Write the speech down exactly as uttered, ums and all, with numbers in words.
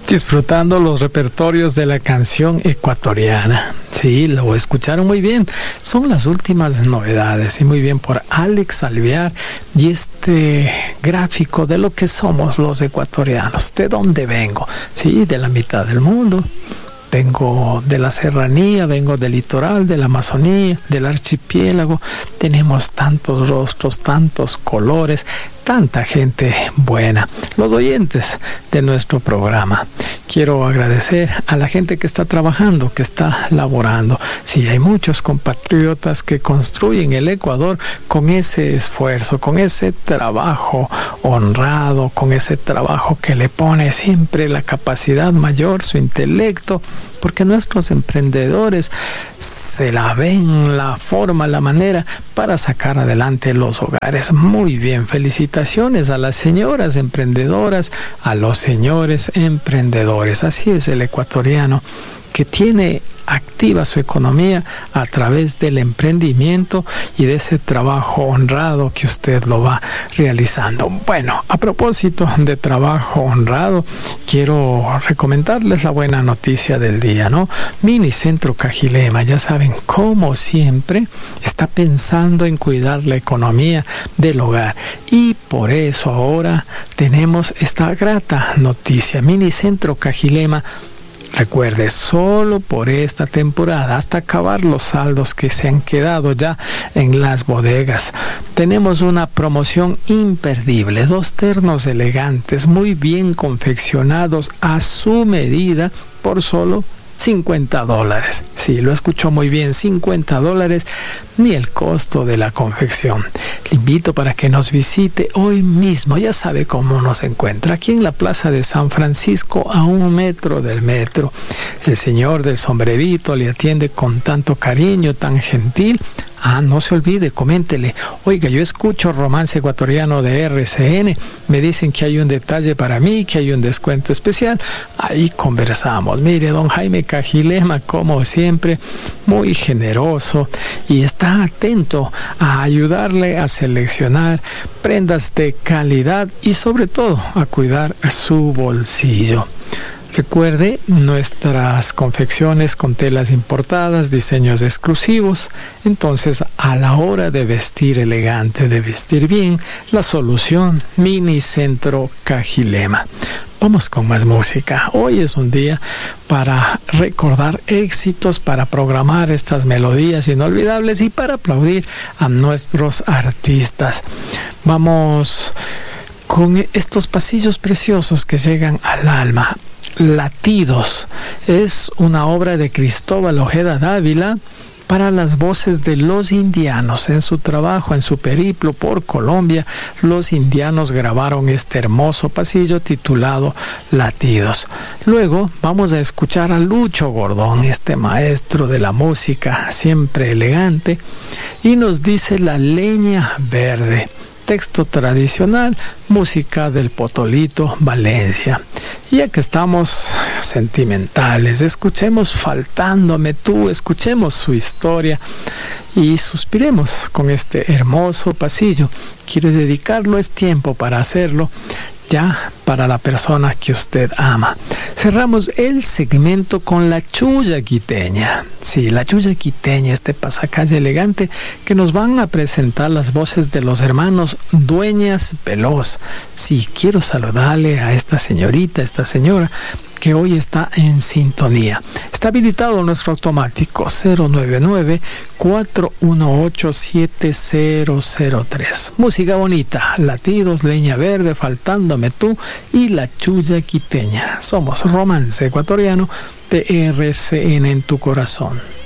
Disfrutando los repertorios de la canción ecuatoriana. Sí, lo escucharon muy bien. Son las últimas novedades y muy bien por Alex Alvear y este gráfico de lo que somos los ecuatorianos. ¿De dónde vengo? Sí, de la mitad del mundo. Vengo de la serranía, vengo del litoral, de la Amazonía, del archipiélago. Tenemos tantos rostros, tantos colores, tanta gente buena. Los oyentes de nuestro programa. Quiero agradecer a la gente que está trabajando, que está laborando. Sí, hay muchos compatriotas que construyen el Ecuador con ese esfuerzo, con ese trabajo honrado, con ese trabajo que le pone siempre la capacidad mayor, su intelecto, porque nuestros emprendedores se la ven, la forma, la manera para sacar adelante los hogares. Muy bien, felicitaciones a las señoras emprendedoras, a los señores emprendedores. Así es el ecuatoriano, que tiene activa su economía a través del emprendimiento y de ese trabajo honrado que usted lo va realizando. Bueno, a propósito de trabajo honrado, quiero recomendarles la buena noticia del día, ¿no? Minicentro Cajilema, ya saben, como siempre, está pensando en cuidar la economía del hogar y por eso ahora tenemos esta grata noticia. Minicentro Cajilema, recuerde, solo por esta temporada, hasta acabar los saldos que se han quedado ya en las bodegas. Tenemos una promoción imperdible, dos ternos elegantes, muy bien confeccionados a su medida, por solo cincuenta dólares. Sí, lo escuchó muy bien, cincuenta dólares, ni el costo de la confección. Le invito para que nos visite hoy mismo. Ya sabe cómo nos encuentra, aquí en la Plaza de San Francisco, a un metro del metro. El señor del sombrerito le atiende con tanto cariño, tan gentil. Ah, no se olvide, coméntele: oiga, yo escucho Romance Ecuatoriano de R C N, me dicen que hay un detalle para mí, que hay un descuento especial. Ahí conversamos. Mire, don Jaime Cajilema, como siempre, muy generoso y está atento a ayudarle a seleccionar prendas de calidad y sobre todo a cuidar su bolsillo. Recuerde, nuestras confecciones con telas importadas, diseños exclusivos. Entonces, a la hora de vestir elegante, de vestir bien, la solución, Minicentro Cajilema. Vamos con más música. Hoy es un día para recordar éxitos, para programar estas melodías inolvidables y para aplaudir a nuestros artistas. Vamos con estos pasillos preciosos que llegan al alma. Latidos es una obra de Cristóbal Ojeda Dávila para las voces de los indianos. En su trabajo, en su periplo por Colombia, los indianos grabaron este hermoso pasillo titulado Latidos. Luego vamos a escuchar a Lucho Gordón, este maestro de la música, siempre elegante, y nos dice La Leña Verde. Texto tradicional, música del Potolito, Valencia. Y ya que estamos sentimentales, escuchemos Faltándome Tú, escuchemos su historia y suspiremos con este hermoso pasillo. Quiere dedicarlo, es tiempo para hacerlo, ya para la persona que usted ama. Cerramos el segmento con la Chulla Quiteña. Sí, la Chulla Quiteña, este pasacalle elegante que nos van a presentar las voces de los hermanos Dueñas Veloz. Sí, quiero saludarle a esta señorita, esta señora que hoy está en sintonía. Está habilitado nuestro automático cero nueve nueve, cuatro uno ocho, siete cero cero tres. Música bonita, Latidos, Leña Verde, Faltándome Tú y La Chulla Quiteña. Somos Romance Ecuatoriano de R C N en tu corazón.